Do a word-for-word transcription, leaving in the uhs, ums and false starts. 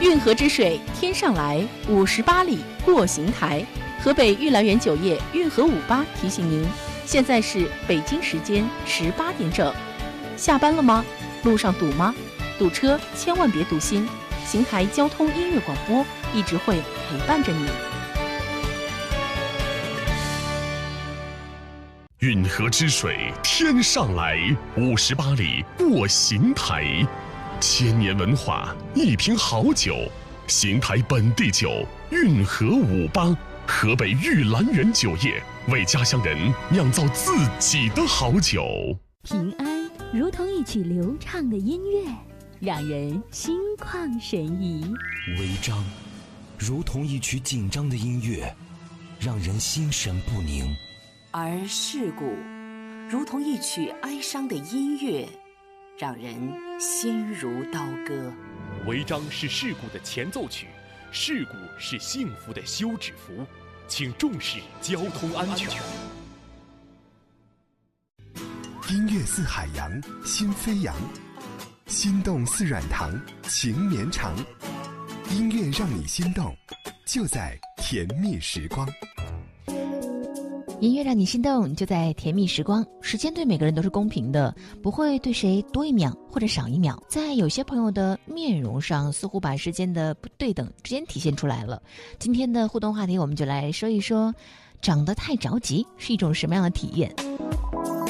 运河之水天上来，五十八里过邢台。河北玉兰园酒业运河五八提醒您，现在是北京时间十八点整。下班了吗？路上堵吗？堵车千万别堵心，邢台交通音乐广播一直会陪伴着你。 运河之水天上来，五十八里过邢台。千年文化，一瓶好酒，邢台本地酒，运河五八，河北玉兰园酒业为家乡人酿造自己的好酒。 平安如同一曲流畅的音乐，让人心旷神怡； 违章如同一曲紧张的音乐，让人心神不宁； 而事故如同一曲哀伤的音乐，让人心如刀割。 违章是事故的前奏曲，事故是幸福的休止符，请重视交通安全。 音乐似海洋，心飞扬；心动似软糖，情绵长。音乐让你心动，就在甜蜜时光。 音乐让你心动，就在甜蜜时光。时间对每个人都是公平的，不会对谁多一秒或者少一秒。在有些朋友的面容上，似乎把时间的不对等之间体现出来了。今天的互动话题，我们就来说一说，长得太着急是一种什么样的体验。